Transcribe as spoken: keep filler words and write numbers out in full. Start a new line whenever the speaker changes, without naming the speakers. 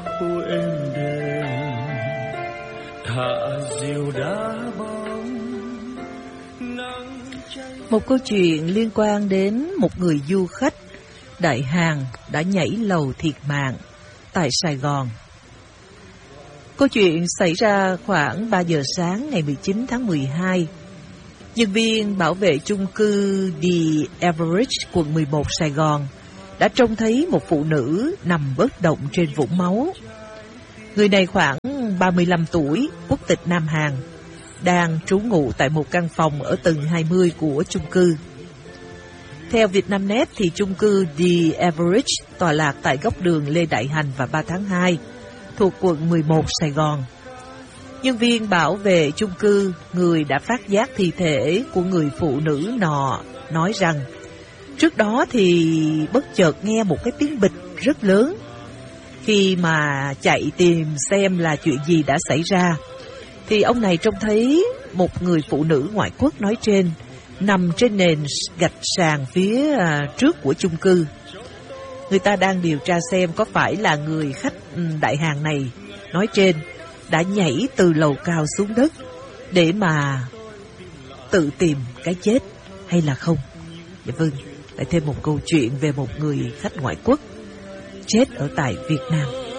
phố êm đềm, thả diều đá bóng.
Một câu chuyện liên quan đến một người du khách Đại Hàn đã nhảy lầu thiệt mạng tại Sài Gòn. Câu chuyện xảy ra khoảng ba giờ sáng ngày mười chín tháng mười hai. Nhân viên bảo vệ chung cư The Everest, quận mười một, Sài Gòn đã trông thấy một phụ nữ nằm bất động trên vũng máu. Người này khoảng ba mươi lăm tuổi, quốc tịch Nam Hàn, đang trú ngụ tại một căn phòng ở tầng hai mươi của chung cư. Theo Vietnamnet thì chung cư The Everest tọa lạc tại góc đường Lê Đại Hành và ba tháng hai, thuộc quận mười một, Sài Gòn. Nhân viên bảo vệ chung cư, người đã phát giác thi thể của người phụ nữ nọ, nói rằng trước đó thì bất chợt nghe một cái tiếng bịch rất lớn. Khi mà chạy tìm xem là chuyện gì đã xảy ra, thì ông này trông thấy một người phụ nữ ngoại quốc nói trên nằm trên nền gạch sàn phía trước của chung cư. Người ta đang điều tra xem có phải là người khách Đại Hàn này nói trên đã nhảy từ lầu cao xuống đất để mà tự tìm cái chết hay là không. Dạ vâng, lại thêm một câu chuyện về một người khách ngoại quốc chết ở tại Việt Nam.